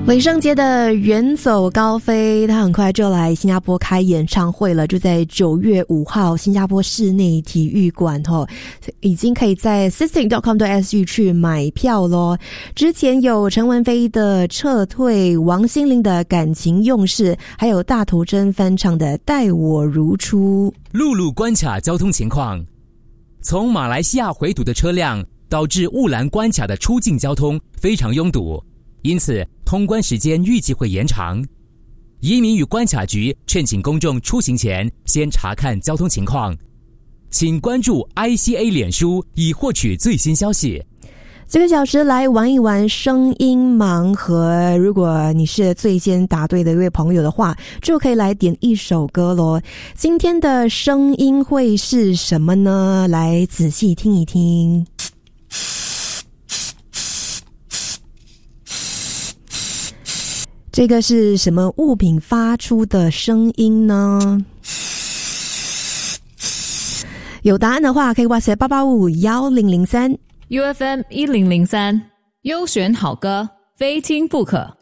李圣杰的远走高飞，他很快就来新加坡开演唱会了，就在9月5号新加坡室内体育馆已经可以在 sisting.com.sg 去买票咯。之前有陈文飞的撤退，王心凌的感情用事，还有大头针翻唱的待我如初。 陆路关卡交通情况，从马来西亚回堵的车辆导致雾兰关卡的出境交通非常拥堵，因此通关时间预计会延长。移民与关卡局劝请公众出行前先查看交通情况，请关注 ICA 脸书以获取最新消息。 这个小时来玩一玩声音盲盒，如果你是最先答对的一位朋友的话，就可以来点一首歌咯。今天的声音会是什么呢？来仔细听一听。这个是什么物品发出的声音呢？有答案的话可以 WhatsApp 8851003 UFM 1003，优选好歌，非听不可。